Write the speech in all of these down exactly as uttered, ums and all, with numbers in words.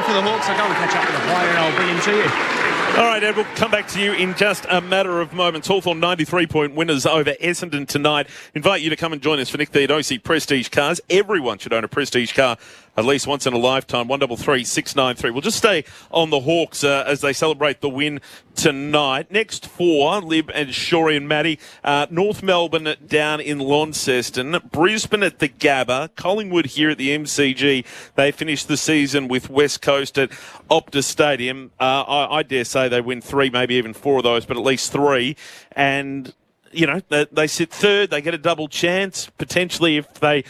for the Hawks. I'll go and catch up with the player and I'll bring him to you. All right, Ed, we'll come back to you in just a matter of moments. Hawthorn ninety-three point winners over Essendon tonight. Invite you to come and join us for Nick Theodosi Prestige Cars. Everyone should own a Prestige car at least once in a lifetime. one three three, six nine three. We'll just stay on the Hawks uh, as they celebrate the win tonight. Next four, Lib and Shorey and Matty. Uh, North Melbourne down in Launceston. Brisbane at the Gabba. Collingwood here at the M C G. They finished the season with West Coast at Optus Stadium. Uh, I, I dare say they win three, maybe even four of those, but at least three. And, you know, they, they sit third. They get a double chance, potentially, if they...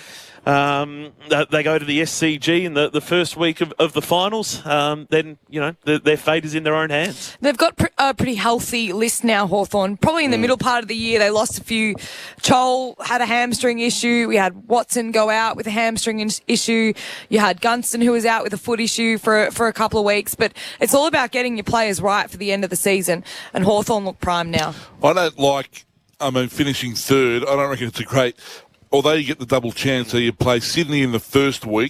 Um, they go to the S C G in the, the first week of, of the finals, um, then, you know, the, their fate is in their own hands. They've got pr- a pretty healthy list now, Hawthorn. Probably in the mm. middle part of the year, they lost a few. Chol had a hamstring issue. We had Watson go out with a hamstring in- issue. You had Gunston, who was out with a foot issue for, for a couple of weeks. But it's all about getting your players right for the end of the season. And Hawthorn look prime now. I don't like, I mean, finishing third. I don't reckon it's a great... Although you get the double chance, so you play Sydney in the first week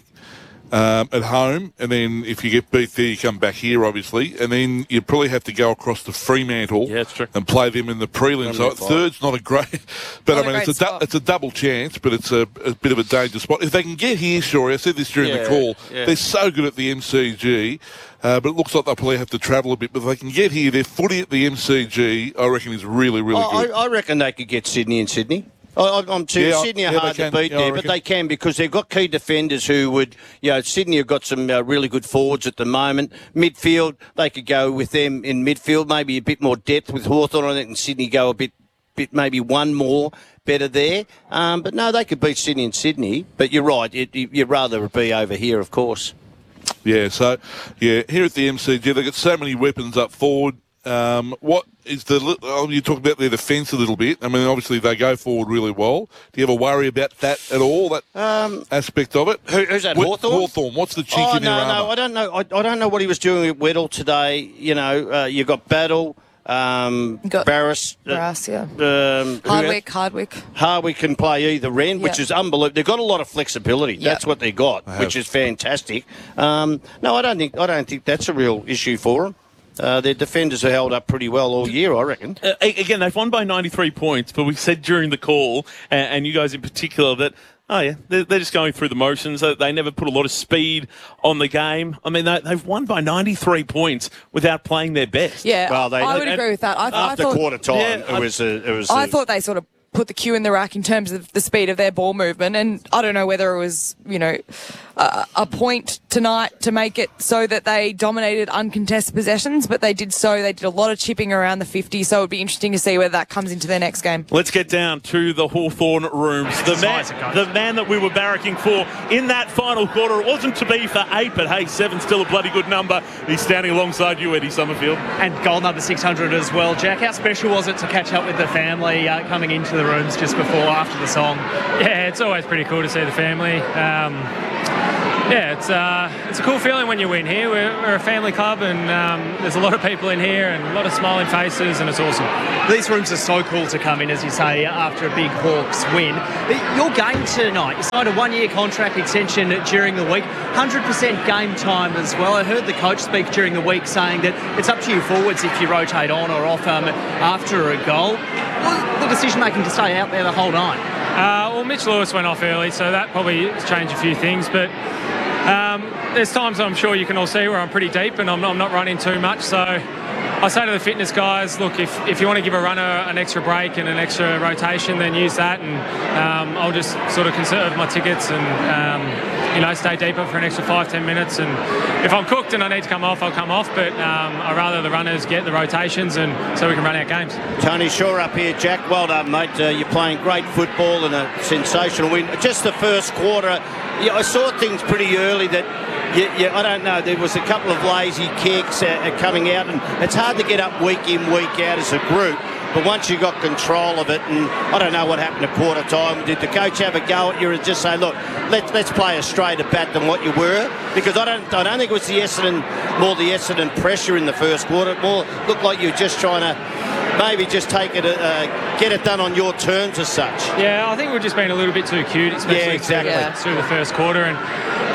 um, at home, and then if you get beat there, you come back here, obviously, and then you probably have to go across to Fremantle yeah, that's true. and play them in the prelim. So third's not a great, but not I mean, a it's a du- it's a double chance, but it's a, a bit of a dangerous spot. If they can get here, sure, I said this during yeah, the call, yeah. they're so good at the M C G. Uh, but it looks like they'll probably have to travel a bit. But if they can get here, their footy at the M C G, I reckon, is really, really oh, good. I, I reckon they could get Sydney and Sydney. I, I'm too, yeah, Sydney are yeah, hard to can. beat yeah, there, but they can because they've got key defenders who would, you know, Sydney have got some uh, really good forwards at the moment. Midfield, they could go with them in midfield, maybe a bit more depth with Hawthorn on it, and Sydney go a bit, bit maybe one more better there. Um, but no, they could beat Sydney and Sydney. But you're right, it, you'd rather be over here, of course. Yeah, so, yeah, here at the M C G, they've got so many weapons up forward. Um, what is the... Oh, you talk about their defence a little bit. I mean, obviously, they go forward really well. Do you ever worry about that at all, that um, aspect of it? Who, who's that, Wh- Hawthorn? Hawthorn. What's the chink oh, in their no, armour? no, I don't know. I, I don't know what he was doing with Weddle today. You know, uh, you've got Battle, um, got Barras. Barras, yeah. Um, Hardwick, Hardwick. Hardwick can play either end, which Yep. is unbelievable. They've got a lot of flexibility. Yep. That's what they got, which is fantastic. Um, no, I don't think I don't think that's a real issue for them. Uh, their defenders are held up pretty well all year, I reckon. Uh, again, they've won by ninety-three points, but we said during the call, and, and you guys in particular, that, oh, yeah, they're, they're just going through the motions. They, they never put a lot of speed on the game. I mean, they, they've won by ninety-three points without playing their best. Yeah, Well, they- I would and agree with that. I, th- After I thought, quarter time, Yeah, it was a, it was. I a- thought they sort of put the cue in the rack in terms of the speed of their ball movement, and I don't know whether it was, you know, a, a point tonight to make it so that they dominated uncontested possessions, but they did so. They did a lot of chipping around the fifty, so it would be interesting to see whether that comes into their next game. Let's get down to the Hawthorn rooms. The man, the man that we were barracking for in that final quarter. It wasn't to be for eight, but hey, seven's still a bloody good number. He's standing alongside you, Eddie Summerfield. And goal number six hundred as well, Jack. How special was it to catch up with the family uh, coming into the rooms just before, after the song? Yeah, it's always pretty cool to see the family. Um, yeah, it's uh, it's a cool feeling when you win here. We're, we're a family club, and um, there's a lot of people in here and a lot of smiling faces, and it's awesome. These rooms are so cool to come in, as you say, after a big Hawks win. Your game tonight, you signed a one-year contract extension during the week, one hundred percent game time as well. I heard the coach speak during the week saying that it's up to you forwards if you rotate on or off um, after a goal. What was the decision-making to stay out there the whole night? Uh, well, Mitch Lewis went off early, so that probably changed a few things, but um, there's times I'm sure you can all see where I'm pretty deep and I'm not, I'm not running too much, so I say to the fitness guys, look, if, if you want to give a runner an extra break and an extra rotation, then use that, and um, I'll just sort of conserve my tickets and um, you know, stay deeper for an extra five, ten minutes, and if I'm cooked and I need to come off, I'll come off, but um, I'd rather the runners get the rotations and so we can run out games. Tony Shaw up here, Jack. Well done, mate. Uh, you're playing great football and a sensational win. Just the first quarter, yeah, I saw things pretty early that, yeah, yeah, I don't know, there was a couple of lazy kicks uh, coming out, and it's hard to get up week in, week out as a group. But once you got control of it, and I don't know what happened at quarter time, did the coach have a go at you and just say, look, let's let's play a straighter bat than what you were? Because I don't I don't think it was the Essendon, more the Essendon pressure in the first quarter. It more looked like you were just trying to maybe just take it, uh, get it done on your terms as such. Yeah, I think we've just been a little bit too cute, especially Yeah, exactly. through, through the first quarter. And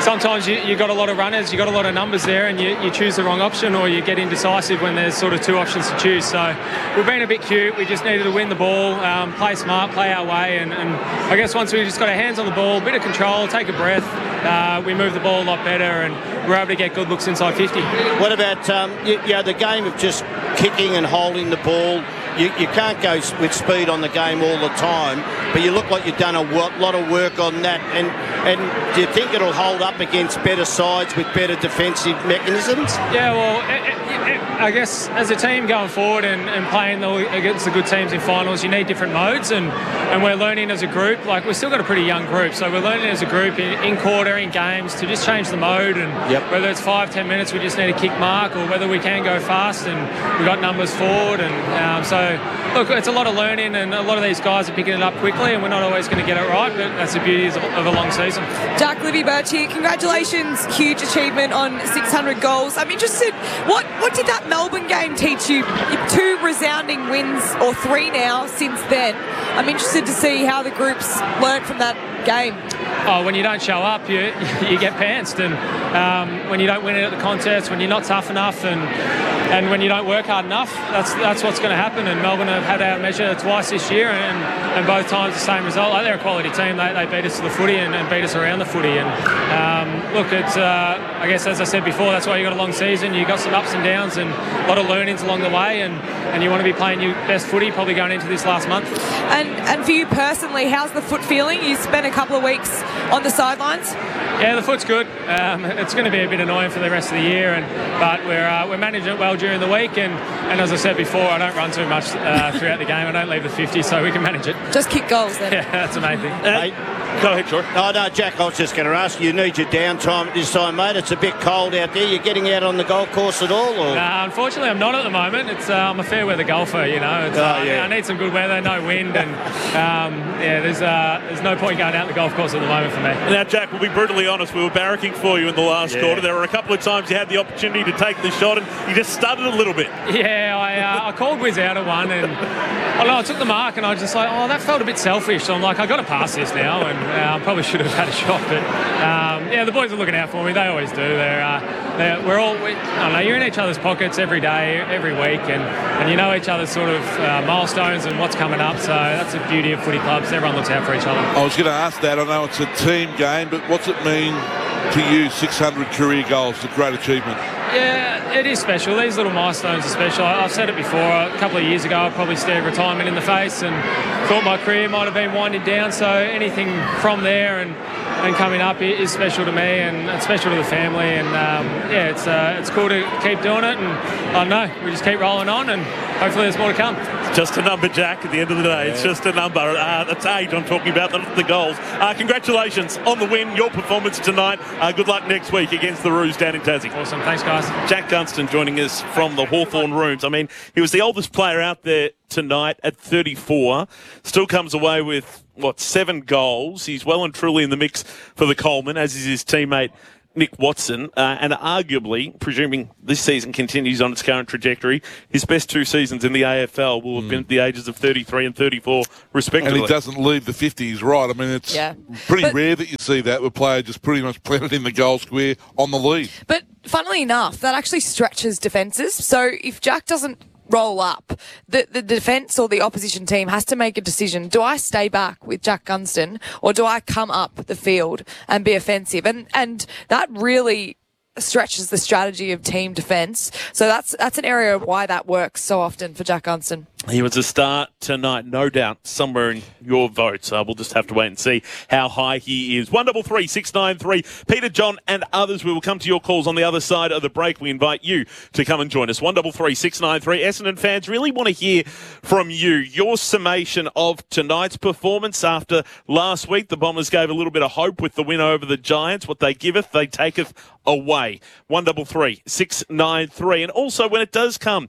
sometimes you you got a lot of runners, you got a lot of numbers there, and you, you choose the wrong option, or you get indecisive when there's sort of two options to choose. So we've been a bit cute. We just needed to win the ball, um, play smart, play our way, and, and I guess once we just got our hands on the ball, a bit of control, take a breath, uh, we moved the ball a lot better, and we're able to get good looks inside fifty. What about um, you, you know, the game of just kicking and holding the ball? You, you can't go with speed on the game all the time, but you look like you've done a lot of work on that. And, and do you think it'll hold up against better sides with better defensive mechanisms? Yeah, well, it, it, it, I guess as a team going forward and, and playing the, against the good teams in finals, you need different modes, and, and we're learning as a group. Like, we've still got a pretty young group, so we're learning as a group in, in quarter, in games, to just change the mode, and yep. whether it's five, ten minutes, we just need a kick mark, or whether we can go fast, and we've got numbers forward, and um, so look, it's a lot of learning, and a lot of these guys are picking it up quickly, and we're not always going to get it right, but that's the beauty of a long season. Jack, Libby Birch here. Congratulations, huge achievement on six hundred goals. I'm interested, what, what did that Melbourne game teach you? Two resounding wins, or three now, since then. I'm interested to see how the group's learnt from that game. Oh, when you don't show up, you you get pantsed, and um, when you don't win it at the contest, when you're not tough enough, and and when you don't work hard enough, that's that's what's going to happen. And Melbourne have had our measure twice this year, and, and both times the same result. Like, they're a quality team. They, they beat us to the footy and, and beat us around the footy. And um, look, it's uh, I guess as I said before, that's why you got a long season. You got some ups and downs and a lot of learnings along the way, and, and you want to be playing your best footy probably going into this last month. And and for you personally, how's the foot feeling? You spent a couple of weeks on the sidelines. Yeah, the foot's good. Um, it's going to be a bit annoying for the rest of the year, and but we're uh, we're managing it well during the week. And, and as I said before, I don't run too much uh, throughout the game. I don't leave the fifty, so we can manage it. Just kick goals then. Yeah, that's amazing. Uh, Go ahead, Troy. Oh, no, Jack, I was just going to ask you, you need your downtime at this time, mate. It's a bit cold out there. You're getting out on the golf course at all? Or? Uh, unfortunately, I'm not at the moment. It's uh, I'm a fair weather golfer, you know. It's, Oh, uh, yeah. I need some good weather, no wind, and um, yeah, there's uh, there's no point going out the golf course at the moment for me. Now, Jack, we'll be brutally honest. We were barracking for you in the last Yeah. quarter. There were a couple of times you had the opportunity to take the shot, and you just stuttered a little bit. Yeah, I, uh, I called Wiz out at one, and I know I took the mark, and I was just like, oh, that felt a bit selfish. So I'm like, I got to pass this now, and uh, I probably should have had a shot. But um, yeah, the boys are looking out for me. They always do. They're, uh, they're we're all. We, I don't know. You're in each other's pockets every day, every week, and, and you know each other's sort of uh, milestones and what's coming up. So that's the beauty of footy clubs. Everyone looks out for each other. I was going to ask that. I know it's a team game, but what's it mean to you, six hundred career goals? A great achievement. Yeah, it is special. These little milestones are special. I- I've said it before. A couple of years ago, I probably stared retirement in the face and thought my career might have been winding down. So anything from there and, and coming up i- is special to me, and it's special to the family. And um, yeah, it's uh, it's cool to keep doing it. And I don't know, we just keep rolling on, and hopefully there's more to come. It's just a number, Jack, at the end of the day. It's just a number. Uh, that's eight I'm talking about, the, the goals. Uh, congratulations on the win, your performance tonight. Uh, good luck next week against the Roos down in Tassie. Awesome. Thanks, guys. Jack Dunstan joining us from the Hawthorn Rooms. I mean, he was the oldest player out there tonight at thirty-four. Still comes away with, what, seven goals. He's well and truly in the mix for the Coleman, as is his teammate Nick Watson. Uh, and arguably, presuming this season continues on its current trajectory, his best two seasons in the A F L will have been at the ages of thirty-three and thirty-four, respectively. And he doesn't leave the fifties, right? I mean, it's Yeah. pretty But- rare that you see that, where a player just pretty much planted in the goal square on the lead. But funnily enough, that actually stretches defences. So if Jack doesn't roll up, the, the defence or the opposition team has to make a decision. Do I stay back with Jack Gunston, or do I come up the field and be offensive? And and that really stretches the strategy of team defence. So that's that's an area of why that works so often for Jack Gunston. He was a start tonight, no doubt, somewhere in your votes. Uh, we'll just have to wait and see how high he is. one double three six nine three. Peter, John and others, we will come to your calls on the other side of the break. We invite you to come and join us. one double three six nine three. Essendon fans really want to hear from you. Your summation of tonight's performance after last week. The Bombers gave a little bit of hope with the win over the Giants. What they giveth, they taketh away. one double three six nine three. And also, when it does come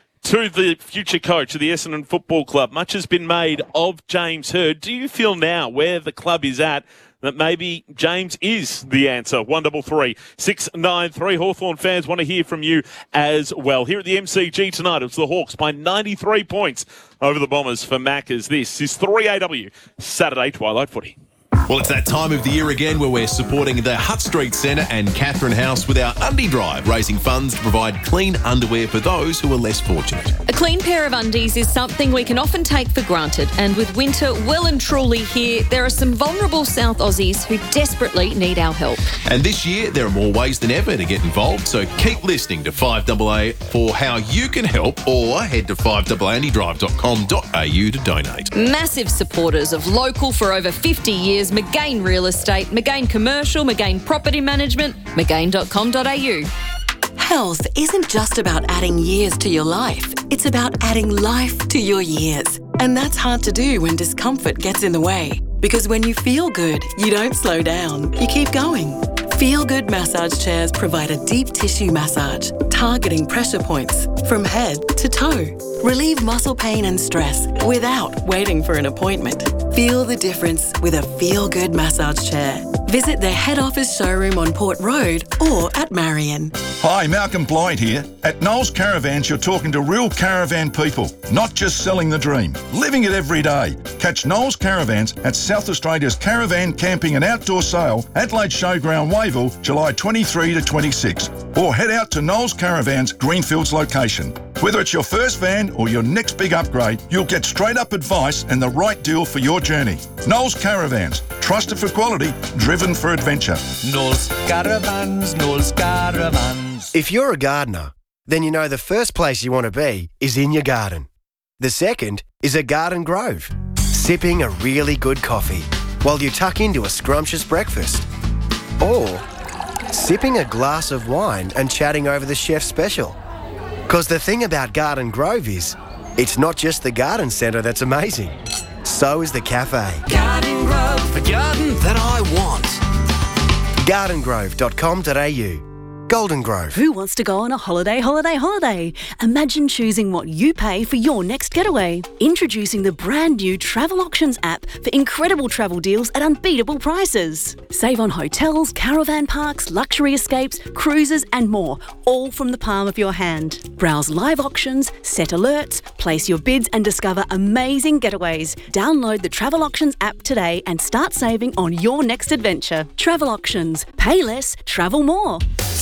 to the future coach of the Essendon Football Club, much has been made of James Hird. Do you feel now, where the club is at, that maybe James is the answer? one double three six nine three. Hawthorn fans want to hear from you as well. Here at the M C G tonight, it's the Hawks by ninety-three points over the Bombers for Maccas. This is three A W Saturday Twilight Footy. Well, it's that time of the year again where we're supporting the Hutt Street Centre and Catherine House with our Undie Drive, raising funds to provide clean underwear for those who are less fortunate. A clean pair of undies is something we can often take for granted, and with winter well and truly here, there are some vulnerable South Aussies who desperately need our help. And this year, there are more ways than ever to get involved, so keep listening to five A A for how you can help, or head to five a a andy drive dot com dot a u to donate. Massive supporters of local for over fifty years, McGain Real Estate, McGain Commercial, McGain Property Management, mcgain dot com dot a u. Health isn't just about adding years to your life. It's about adding life to your years. And that's hard to do when discomfort gets in the way. Because when you feel good, you don't slow down. You keep going. Feel Good massage chairs provide a deep tissue massage, targeting pressure points from head to toe. Relieve muscle pain and stress without waiting for an appointment. Feel the difference with a Feel Good massage chair. Visit their head office showroom on Port Road or at Marion. Hi, Malcolm Blythe here. At Knowles Caravans, you're talking to real caravan people, not just selling the dream, living it every day. Catch Knowles Caravans at South Australia's Caravan Camping and Outdoor Sale, Adelaide Showground, Wavell, July twenty-third to twenty-sixth. Or head out to Knowles Caravans, Greenfields location. Whether it's your first van or your next big upgrade, you'll get straight up advice and the right deal for your journey. Knowles Caravans, trusted for quality, driven for adventure. Knowles Caravans, Knowles Caravans. If you're a gardener, then you know the first place you want to be is in your garden. The second is a garden grove, sipping a really good coffee while you tuck into a scrumptious breakfast. Or sipping a glass of wine and chatting over the chef's special. Because the thing about Garden Grove is, it's not just the garden centre that's amazing. So is the cafe. Garden Grove, the garden that I want. garden grove dot com dot a u. Golden Grove. Who wants to go on a holiday, holiday, holiday? Imagine choosing what you pay for your next getaway. Introducing the brand new Travel Auctions app for incredible travel deals at unbeatable prices. Save on hotels, caravan parks, luxury escapes, cruises and more, all from the palm of your hand. Browse live auctions, set alerts, place your bids and discover amazing getaways. Download the Travel Auctions app today and start saving on your next adventure. Travel Auctions. Pay less, travel more.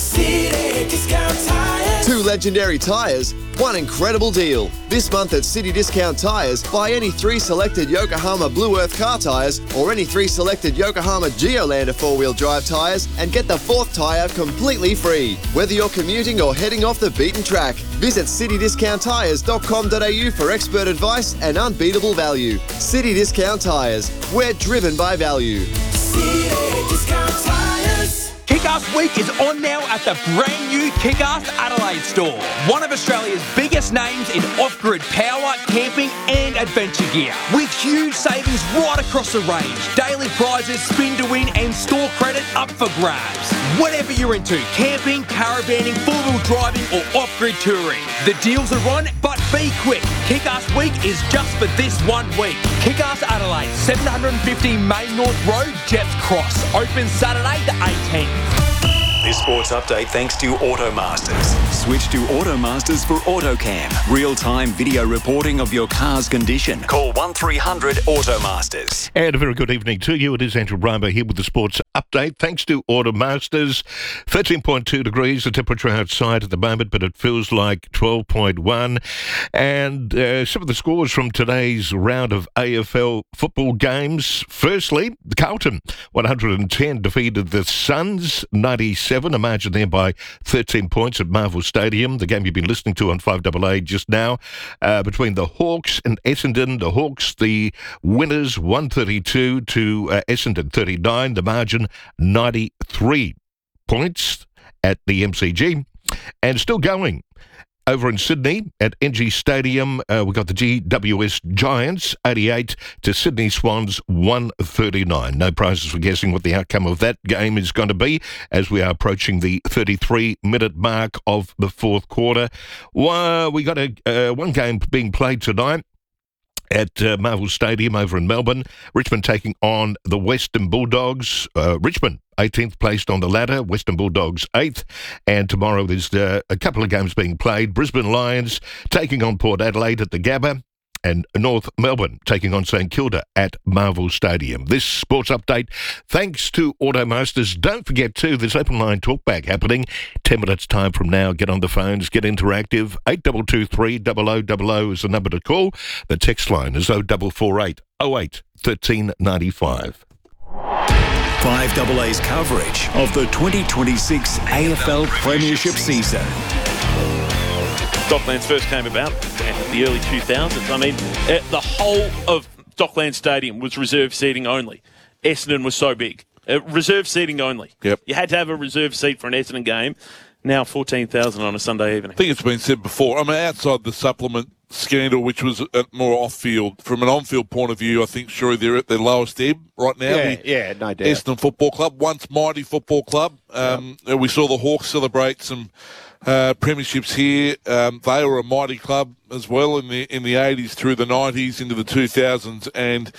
City Discount Tires. Two legendary tyres, one incredible deal. This month at City Discount Tyres, buy any three selected Yokohama Blue Earth car tyres or any three selected Yokohama Geolander four-wheel drive tyres and get the fourth tyre completely free. Whether you're commuting or heading off the beaten track, visit city discount tyres dot com dot a u for expert advice and unbeatable value. City Discount Tyres, we're driven by value. City Discount Tires. Kick-Ass Week is on now at the brand new Kick-Ass Adelaide store. One of Australia's biggest names in off-grid power, camping and adventure gear. With huge savings right across the range. Daily prizes, spin to win and store credit up for grabs. Whatever you're into, camping, caravanning, four-wheel driving or off-grid touring. The deals are on, but be quick. Kick-Ass Week is just for this one week. Kick-Ass Adelaide, seven fifty Main North Road, Jeffs Cross. Open Saturday the eighteenth. This sports update thanks to Automasters. Switch to Automasters for AutoCam. Real-time video reporting of your car's condition. Call one three hundred Automasters. And a very good evening to you. It is Andrew Brymer here with the sports update. Thanks to Automasters. thirteen point two degrees, the temperature outside at the moment, but it feels like twelve point one. And uh, some of the scores from today's round of A F L football games. Firstly, Carlton, one hundred ten, defeated the Suns, ninety-seven. A margin there by thirteen points at Marvel Stadium. The game you've been listening to on five A A just now, uh, between the Hawks and Essendon. The Hawks, the winners, one thirty-two to uh, Essendon thirty-nine. The margin, ninety-three points at the M C G. And still going. Over in Sydney at N G Stadium, uh, we've got the G W S Giants, eighty-eight to Sydney Swans, one thirty-nine. No prizes for guessing what the outcome of that game is going to be as we are approaching the thirty-three minute mark of the fourth quarter. Well, we got a uh, one game being played tonight at uh, Marvel Stadium over in Melbourne. Richmond taking on the Western Bulldogs. Uh, Richmond, eighteenth placed on the ladder. Western Bulldogs, eighth. And tomorrow there's uh, a couple of games being played. Brisbane Lions taking on Port Adelaide at the Gabba. and North Melbourne taking on St Kilda at Marvel Stadium. This sports update, thanks to Automasters. Don't forget too, there's open line talkback happening. Ten minutes time from now. Get on the phones, get interactive. Eight double two three double o double o is the number to call. The text line is oh double four eight oh eight thirteen ninety five. five A A's coverage of the twenty twenty-six A F L Premiership season. Docklands first came about in the early two thousands. I mean, uh, the whole of Docklands Stadium was reserve seating only. Essendon was so big. Uh, reserve seating only. Yep. You had to have a reserve seat for an Essendon game. Now fourteen thousand on a Sunday evening. I think it's been said before. I mean, outside the supplement scandal, which was at more off-field, from an on-field point of view, I think sure they're at their lowest ebb right now. Yeah, the yeah, no doubt. Essendon Football Club, once mighty football club. Um, yep. We saw the Hawks celebrate some uh, premierships here. Um, they were a mighty club as well in the in the eighties through the nineties into the two thousands, and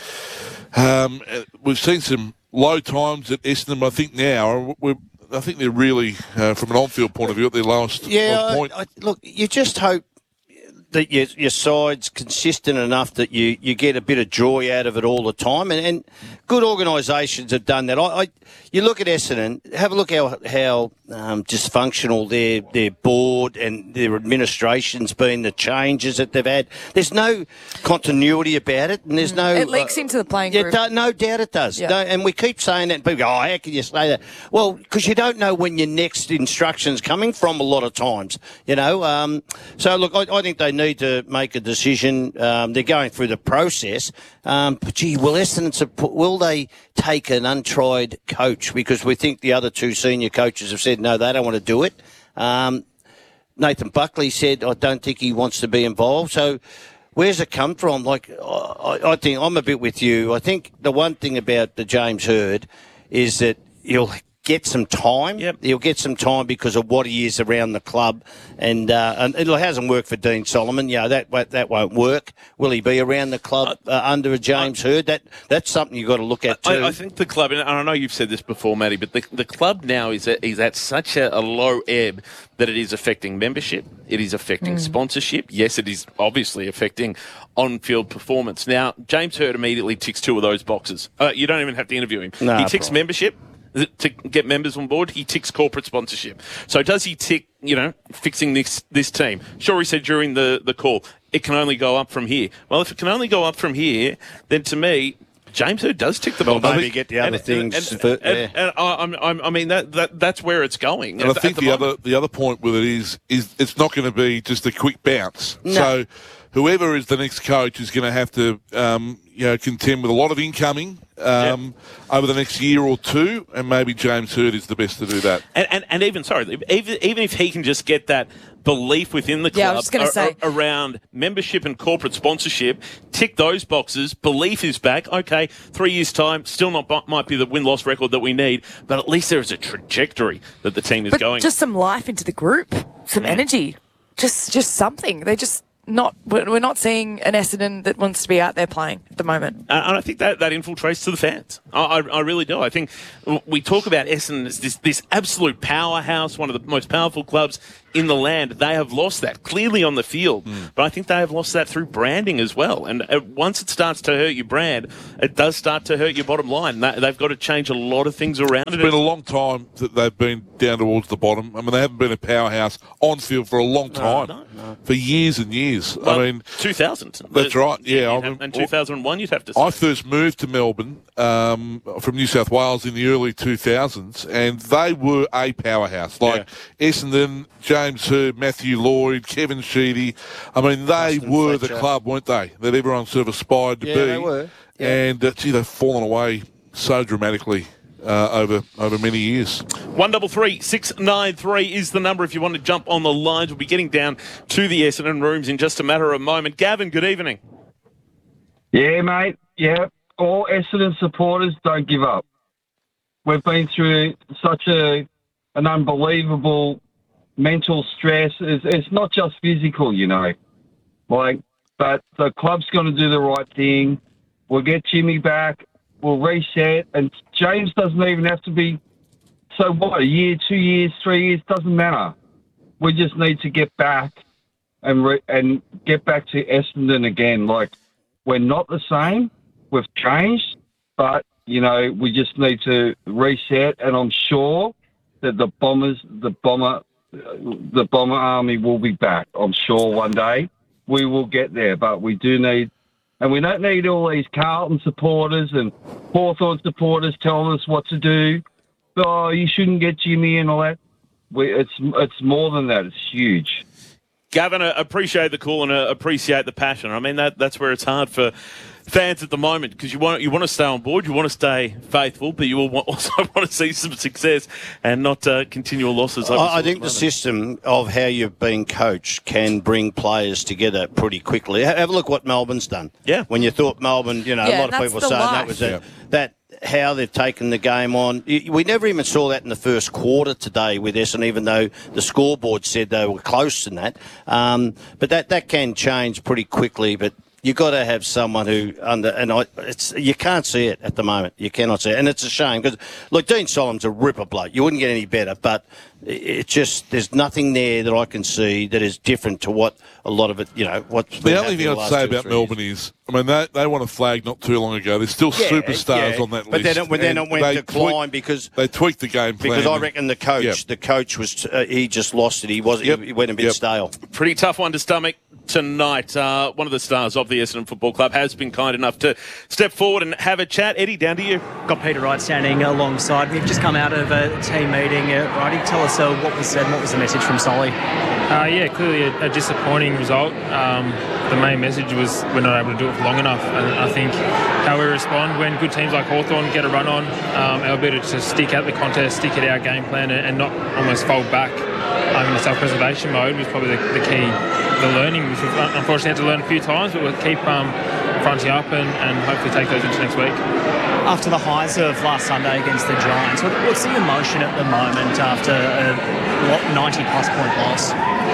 um, we've seen some low times at Essendon. I think now we're I think they're really, uh, from an on-field point of view, at their lowest, yeah, lowest point. I, I, look, you just hope that your, your side's consistent enough that you, you get a bit of joy out of it all the time. And, and good organisations have done that. I, I You look at Essendon, have a look how how um, dysfunctional their, their board and their administration's been, the changes that they've had. There's no continuity about it, and there's no... It leaks uh, into the playing yeah, group. Do, no doubt it does. Yeah. No, and we keep saying that, and people go, oh, how can you say that? Well, because you don't know when your next instruction's coming from a lot of times, you know. Um, so, look, I, I think they need to make a decision. Um, they're going through the process. Um, but, gee, will Essendon, will they take an untried coach? Because we think the other two senior coaches have said, no, they don't want to do it. Um, Nathan Buckley said, I don't think he wants to be involved. So where's it come from? Like, I, I think I'm a bit with you. I think the one thing about the James Hird is that he'll get some time. Yep. He'll get some time because of what he is around the club. And, uh, and it hasn't worked for Dean Solomon. You know, that, that won't work. Will he be around the club uh, under a James Hird? That, that's something you've got to look at too. I, I think the club, and I know you've said this before, Matty, but the, the club now is at, is at such a, a low ebb that it is affecting membership. It is affecting mm. sponsorship. Yes, it is obviously affecting on-field performance. Now, James Hird immediately ticks two of those boxes. Uh, you don't even have to interview him. Nah, he ticks probably. membership to get members on board. He ticks corporate sponsorship. So does he tick, you know, fixing this this team? Sure, he said during the, the call, it can only go up from here. Well, if it can only go up from here, then to me, James Hird does tick the well, box. maybe get the other and, things. And, for, and, and, and I, I, I mean, that, that that's where it's going. And at, I think the, the, the other the other point with it is is it's not going to be just a quick bounce. No. So whoever is the next coach is going to have to um, you know contend with a lot of incoming um, yep. over the next year or two, and maybe James Hird is the best to do that. And and, and even sorry, even even if he can just get that belief within the Yeah, I club was just gonna a- say. a- around membership and corporate sponsorship, tick those boxes. Belief is back. Okay, three years time, still not might be the win loss record that we need, but at least there is a trajectory that the team is But going. just some life into the group, some energy, just just something. They just not. We're we're not seeing an Essendon that wants to be out there playing at the moment. Uh, and I think that, that infiltrates to the fans. I, I, I really do. I think we talk about Essendon as this, this absolute powerhouse, one of the most powerful clubs in the land. They have lost that clearly on the field, mm. but I think they have lost that through branding as well. And uh, once it starts to hurt your brand, it does start to hurt your bottom line. They, they've got to change a lot of things around It's it. been a long time that they've been down towards the bottom. I mean, they haven't been a powerhouse on field for a long time, No, no, no. for years and years. Well, I mean, two thousand. that's right. Yeah, I You'd mean, have- and two thousand one, you'd have to say. I first moved to Melbourne um, from New South Wales in the early two thousands, and they were a powerhouse. Like Essendon, James Hird, Matthew Lloyd, Kevin Sheedy. I mean, they Justin were Fletcher. the club, weren't they? That everyone sort of aspired to Yeah, be. they were. Yeah. And, uh, gee, they've fallen away so dramatically uh, over over many years. One double three six nine three is the number if you want to jump on the lines. We'll be getting down to the Essendon rooms in just a matter of a moment. Gavin, good evening. Yeah, mate. Yeah. All Essendon supporters, don't give up. We've been through such a an unbelievable mental stress. It's, it's not just physical, you know. Like, but the club's going to do the right thing. We'll get Jimmy back. We'll reset. And James doesn't even have to be, so what, a year, two years, three years, doesn't matter. We just need to get back and re- and get back to Essendon again. Like, we're not the same. We've changed, but, you know, we just need to reset. And I'm sure that the Bombers, the Bomber, the Bomber Army will be back. I'm sure one day we will get there, but we do need, and we don't need all these Carlton supporters and Hawthorn supporters telling us what to do. Oh, you shouldn't get Jimmy and all that. We, it's it's more than that. It's huge. Gavin, I appreciate the call and uh, appreciate the passion. I mean, that that's where it's hard for fans at the moment, because you want you want to stay on board, you want to stay faithful, but you also want to see some success and not uh, continual losses. I, I think the system of how you've been coached can bring players together pretty quickly. Have a look what Melbourne's done. Yeah. When you thought Melbourne, you know, Yeah, a lot of that's people the saying life. that was a, Yeah. that how they've taken the game on. We never even saw that in the first quarter today with Essendon, even though the scoreboard said they were close in that. Um, but that, that can change pretty quickly. But you've got to have someone who under and I, it's you can't see it at the moment. You cannot see it, and it's a shame because look, Dean Solom's a ripper bloke. You wouldn't get any better, but it just there's nothing there that I can see that is different to what a lot of it. You know, what's The only thing I'd say about Melbourne is, I mean, they, they won a flag not too long ago. There's still Yeah, superstars yeah. on that But list. then it- but then and it went they decline tweaked- because- they tweaked the game plan. because I and- reckon the coach, Yep. the coach was uh, he just lost it. He was Yep. he went a bit Yep. stale. Pretty tough one to stomach tonight. Uh, one of the stars of the Essendon Football Club has been kind enough to step forward and have a chat. Eddie, down to you. Got Peter Wright standing alongside me. We've just come out of a team meeting. Uh, Righty, tell us uh, what was said and what was the message from Solly? Uh, yeah, clearly a, a disappointing result. Um, the main message was we're not able to do it for long enough. And I think how we respond when good teams like Hawthorn get a run on, um, our ability to stick out the contest, stick at our game plan and, and not almost fold back um, in the self-preservation mode was probably the, the key, the learning, which we've unfortunately had to learn a few times, but we'll keep um, fronting up and, and hopefully take those into next week. After the highs of last Sunday against the Giants, what, what's the emotion at the moment after a ninety-plus point loss?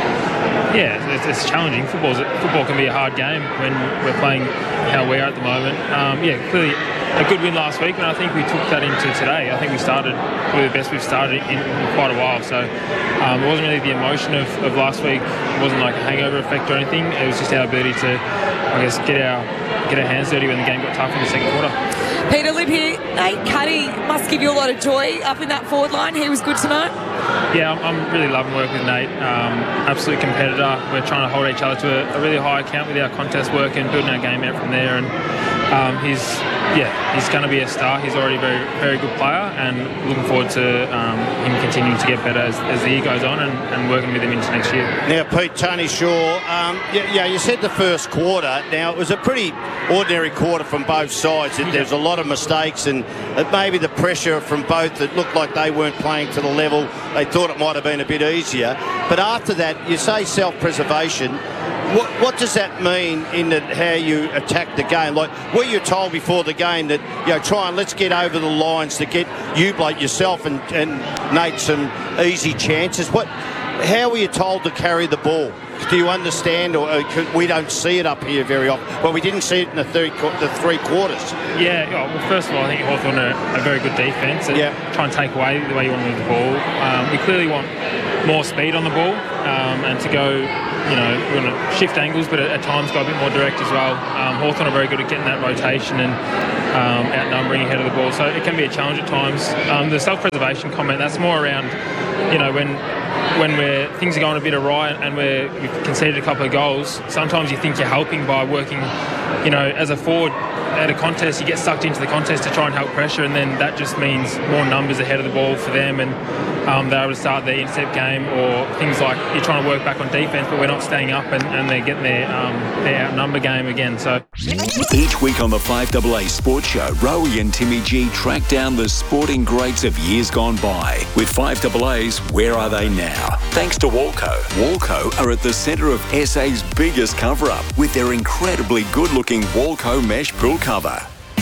Yeah, it's, it's challenging. Football's, football can be a hard game when we're playing how we are at the moment. Um, yeah, clearly a good win last week, and I think we took that into today. I think we started probably the best we've started in, in quite a while. So um, it wasn't really the emotion of, of last week. It wasn't like a hangover effect or anything. It was just our ability to, I guess, get our get our hands dirty when the game got tough in the second quarter. Peter Lib here. Nate Cuddy must give you a lot of joy up in that forward line. He was good tonight. Yeah, I'm, I'm really loving working with Nate. Um, absolute competitor. We're trying to hold each other to a, a really high account with our contest work and building our game out from there. And um, he's, yeah, he's going to be a star. He's already a very, very good player, and looking forward to um, him continuing to get better as, as the year goes on and, and working with him into next year. Now, Pete, Tony Shaw, um, yeah, yeah, you said the first quarter. Now, it was a pretty ordinary quarter from both sides. There was a lot of mistakes, and it maybe the pressure from both that looked like they weren't playing to the level. They thought it might have been a bit easier. But after that, you say self-preservation. What, what does that mean in the, how you attack the game? Like, were you told before the game that, you know, try and let's get over the lines to get you, like yourself and, and Nate, some easy chances? What? How were you told to carry the ball? Do you understand, or uh, could, we don't see it up here very often? Well, we didn't see it in the, third, the three quarters. Yeah, well, first of all, I think Hawthorn are a very good defence and yeah. try and take away the way you want to move the ball. Um, we clearly want more speed on the ball um, and to go, you know, we want to shift angles, but at, at times go a bit more direct as well. Um, Hawthorn are very good at getting that rotation and um, outnumbering ahead of the ball, so it can be a challenge at times. Um, the self-preservation comment, that's more around, you know, when when we're, things are going a bit awry and we're, we've conceded a couple of goals, sometimes you think you're helping by working, you know, as a forward at a contest, you get sucked into the contest to try and help pressure, and then that just means more numbers ahead of the ball for them, and um, they're able to start their intercept game, or things like you're trying to work back on defence, but we're not staying up, and, and they're getting their, um, their outnumber game again. So Each week on the five A A Sports Show, Rowie and Timmy G track down the sporting greats of years gone by. With five A A's Where Are They Now? Thanks to Walco. Walco are at the centre of S A's biggest cover-up with their incredibly good-looking Walco mesh pool cover.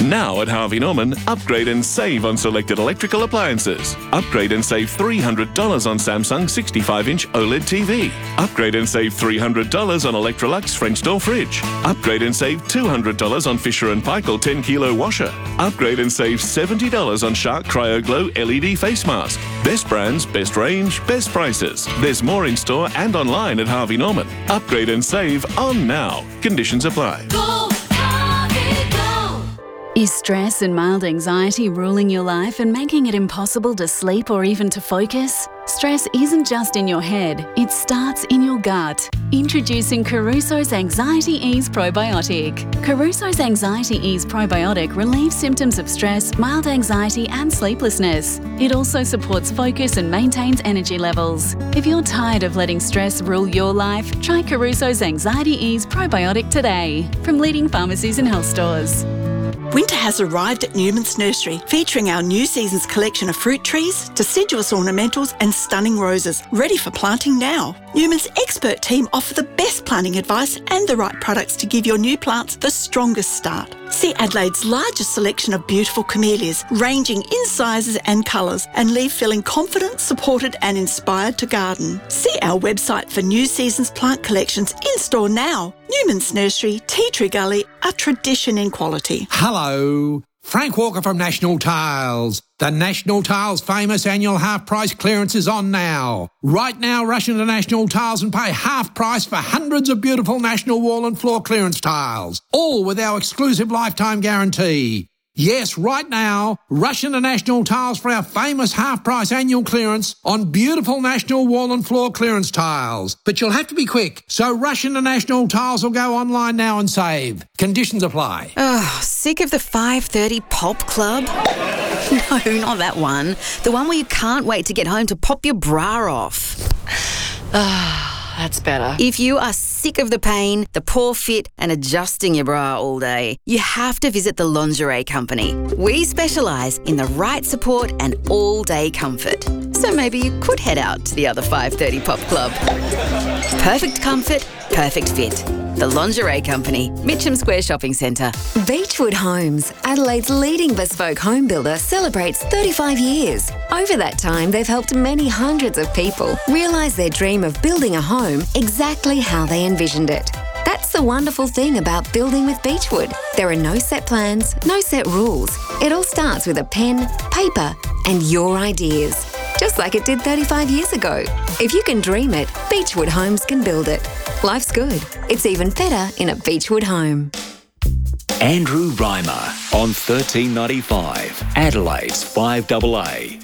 Now at Harvey Norman, upgrade and save on selected electrical appliances. Upgrade and save three hundred dollars on Samsung sixty-five inch OLED T V. Upgrade and save three hundred dollars on Electrolux French door fridge. Upgrade and save two hundred dollars on Fisher and Paykel ten kilo washer. Upgrade and save seventy dollars on Shark CryoGlow L E D face mask. Best brands, best range, best prices. There's more in store and online at Harvey Norman. Upgrade and save on now. Conditions apply. Is stress and mild anxiety ruling your life and making it impossible to sleep or even to focus? Stress isn't just in your head, it starts in your gut. Introducing Caruso's Anxiety Ease Probiotic. Caruso's Anxiety Ease Probiotic relieves symptoms of stress, mild anxiety and sleeplessness. It also supports focus and maintains energy levels. If you're tired of letting stress rule your life, try Caruso's Anxiety Ease Probiotic today from leading pharmacies and health stores. Winter has arrived at Newman's Nursery, featuring our new season's collection of fruit trees, deciduous ornamentals and stunning roses, ready for planting now. Newman's expert team offer the best planting advice and the right products to give your new plants the strongest start. See Adelaide's largest selection of beautiful camellias, ranging in sizes and colours, and leave feeling confident, supported and inspired to garden. See our website for new season's plant collections in store now. Newman's Nursery, Tea Tree Gully, a tradition in quality. Hello, Frank Walker from National Tiles. The National Tiles famous annual half price clearance is on now. Right now, rush into National Tiles and pay half price for hundreds of beautiful National wall and floor clearance tiles, all with our exclusive lifetime guarantee. Yes, right now, rush into National Tiles for our famous half-price annual clearance on beautiful National wall and floor clearance tiles. But you'll have to be quick, so rush into National Tiles or go online now and save. Conditions apply. Oh, sick of the five thirty Pop Club? No, not that one. The one where you can't wait to get home to pop your bra off. Ah, that's better. If you are sick of the pain, the poor fit and adjusting your bra all day, you have to visit the Lingerie Company. We specialise in the right support and all-day comfort. So maybe you could head out to the other five thirty Pop Club. Perfect comfort, perfect fit. The Lingerie Company, Mitcham Square Shopping Centre. Beechwood Homes, Adelaide's leading bespoke home builder, celebrates thirty-five years. Over that time, they've helped many hundreds of people realise their dream of building a home exactly how they envisioned it. That's the wonderful thing about building with Beechwood. There are no set plans, no set rules. It all starts with a pen, paper, and your ideas. Just like it did thirty-five years ago. If you can dream it, Beechwood Homes can build it. Life's good. It's even better in a Beechwood home. Andrew Reimer on thirteen ninety-five, Adelaide's five A A.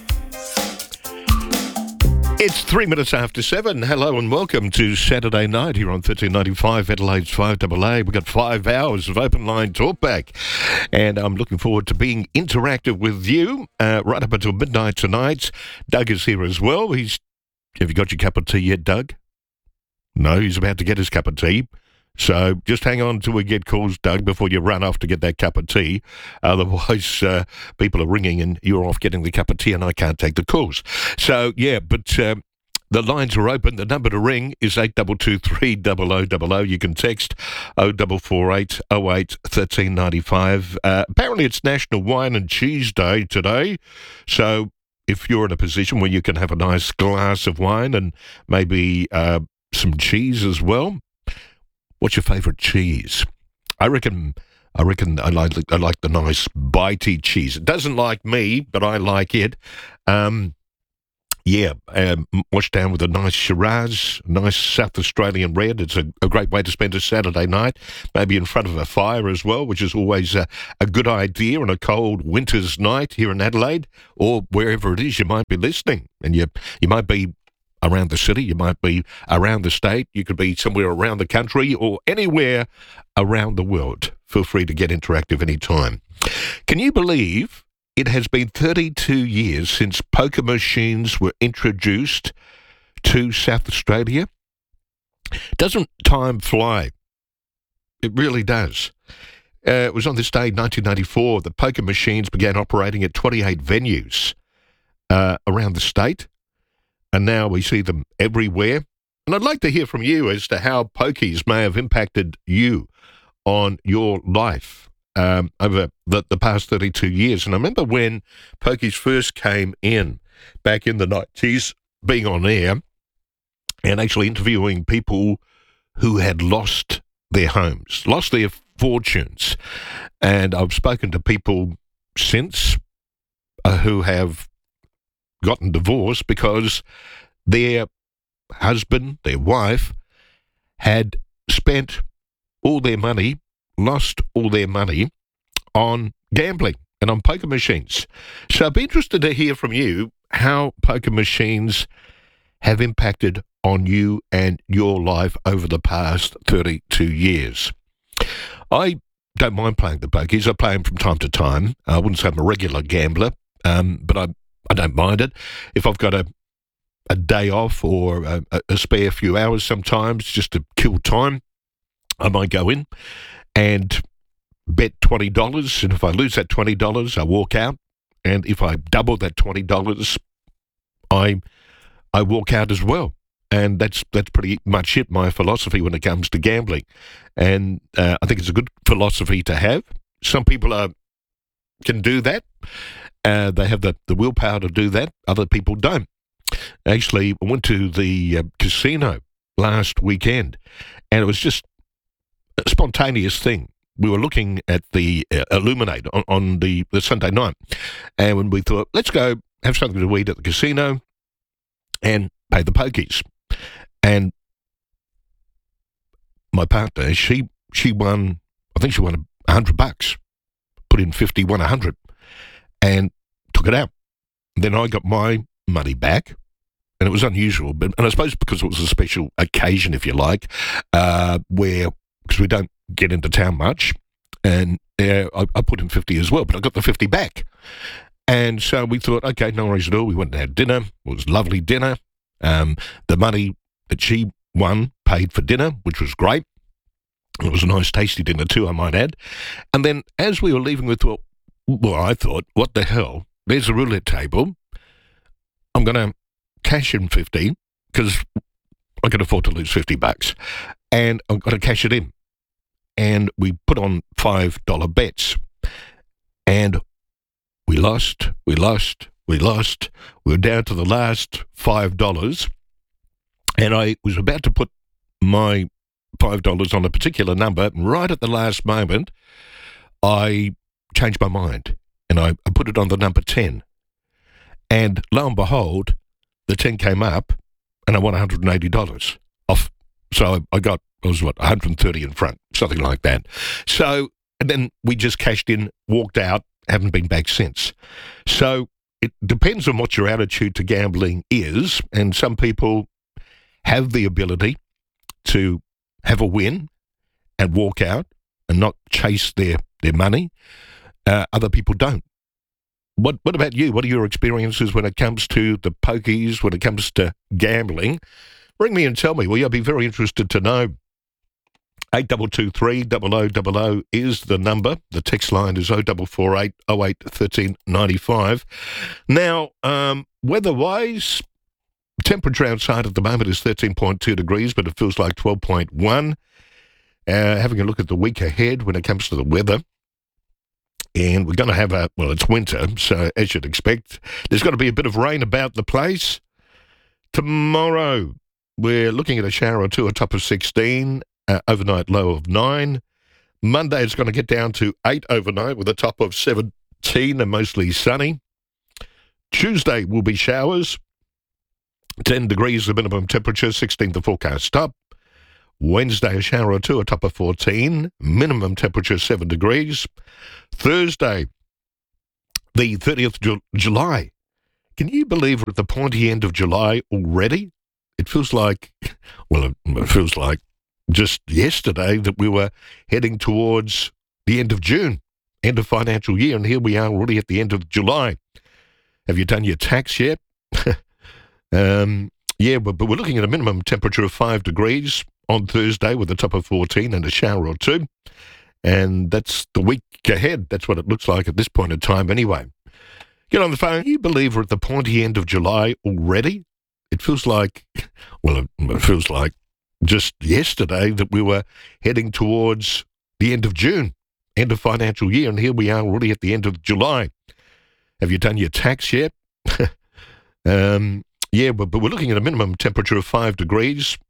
It's three minutes after seven. Hello and welcome to Saturday night here on thirteen ninety-five, Adelaide's five A A. We've got five hours of open line talkback, and I'm looking forward to being interactive with you uh, right up until midnight tonight. Doug is here as well. He's. Have you got your cup of tea yet, Doug? No, he's about to get his cup of tea. So just hang on till we get calls, Doug, before you run off to get that cup of tea. Otherwise, uh, people are ringing and you're off getting the cup of tea and I can't take the calls. So, yeah, but um, the lines are open. The number to ring is eight two two three zero zero zero zero. You can text oh four four eight oh eight one three nine five. Uh, apparently it's National Wine and Cheese Day today. So if you're in a position where you can have a nice glass of wine and maybe uh, some cheese as well, what's your favourite cheese? I reckon, I reckon I like I like the nice bitey cheese. It doesn't like me, but I like it. Um, yeah, um, washed down with a nice Shiraz, nice South Australian red. It's a, a great way to spend a Saturday night, maybe in front of a fire as well, which is always a, a good idea on a cold winter's night here in Adelaide or wherever it is you might be listening. And you you might be around the city, you might be around the state, you could be somewhere around the country or anywhere around the world. Feel free to get interactive anytime. Can you believe it has been thirty-two years since poker machines were introduced to South Australia? Doesn't time fly? It really does. Uh, it was on this day, nineteen ninety-four, that poker machines began operating at twenty-eight venues uh, around the state. And now we see them everywhere. And I'd like to hear from you as to how pokies may have impacted you on your life. um, over the, the past thirty-two years. And I remember when Pokies first came in back in the nineties, being on air and actually interviewing people who had lost their homes, lost their fortunes. And I've spoken to people since uh, who have gotten divorced because their husband, their wife, had spent all their money, lost all their money on gambling and on poker machines. So I'd be interested to hear from you how poker machines have impacted on you and your life over the past thirty-two years. I don't mind playing the pokies. I play them from time to time. I wouldn't say I'm a regular gambler, um, but I I don't mind it. If I've got a a day off or a, a spare few hours sometimes just to kill time, I might go in and bet twenty dollars, and if I lose that twenty dollars, I walk out, and if I double that twenty dollars, I I walk out as well. And that's that's pretty much it, my philosophy when it comes to gambling. And uh, I think it's a good philosophy to have. Some people are, can do that. Uh, they have the, the willpower to do that. Other people don't. Actually, I went to the uh, casino last weekend, and it was just a spontaneous thing. We were looking at the uh, Illuminate on, on the, the Sunday night, and when we thought, let's go have something to eat at the casino and pay the pokies. And my partner, she she won, I think she won a hundred bucks, put in fifty, won a hundred, and took it out. And then I got my money back, and it was unusual, but and I suppose because it was a special occasion, if you like, uh, where because we don't get into town much, and uh, I, I put in fifty as well, but I got the fifty back. And so we thought, okay, no worries at all. We went and had dinner. It was lovely dinner. Um, the money that she won paid for dinner, which was great. It was a nice, tasty dinner too, I might add. And then as we were leaving, we thought, well, I thought, what the hell? There's a roulette table. I'm going to cash in fifty because I can afford to lose fifty bucks. And I've got to cash it in. And we put on five dollar bets. And we lost, we lost, we lost. We were down to the last five dollars. And I was about to put my five dollars on a particular number. And right at the last moment, I changed my mind. And I, I put it on the number ten. And lo and behold, the ten came up, and I won one hundred eighty dollars off. So I got, I was what, one hundred thirty in front, something like that. So, and then we just cashed in, walked out, haven't been back since. So it depends on what your attitude to gambling is, and some people have the ability to have a win and walk out and not chase their, their money. Uh, other people don't. What What about you? What are your experiences when it comes to the pokies, when it comes to gambling? Ring me and tell me. Well, I'll be very interested to know. eight two two three, double oh double oh is the number. The text line is oh four four eight, oh eight, one three nine five. Now, um, weather-wise, temperature outside at the moment is thirteen point two degrees, but it feels like twelve point one. Uh, having a look at the week ahead when it comes to the weather. And we're going to have a, well, it's winter, so as you'd expect, there's going to be a bit of rain about the place. Tomorrow, we're looking at a shower or two, a top of sixteen, uh, overnight low of nine. Monday, it's going to get down to eight overnight with a top of seventeen and mostly sunny. Tuesday will be showers, ten degrees the minimum temperature, sixteen the forecast up. Wednesday, a shower or two, a top of fourteen, minimum temperature seven degrees. Thursday, the thirtieth of Ju- July. Can you believe we're at the pointy end of July already? It feels like, well, it, it feels like just yesterday that we were heading towards the end of June, end of financial year, and here we are already at the end of July. Have you done your tax yet? um, yeah, but, but we're looking at a minimum temperature of five degrees on Thursday with a top of fourteen and a shower or two. And that's the week ahead. That's what it looks like at this point in time anyway. Get on the phone. Can you believe we're at the pointy end of July already? It feels like, well, it, it feels like just yesterday that we were heading towards the end of June, end of financial year, and here we are already at the end of July. Have you done your tax yet? um, yeah, but, but we're looking at a minimum temperature of five degrees.